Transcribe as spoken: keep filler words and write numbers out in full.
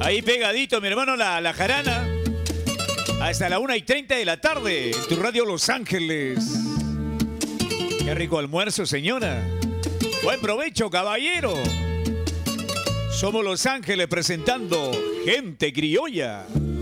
Ahí pegadito, mi hermano, la, la jarana. Hasta la una y treinta de la tarde, en tu radio Los Ángeles. Qué rico almuerzo, señora. Buen provecho, caballero. Somos Los Ángeles presentando Gente Criolla.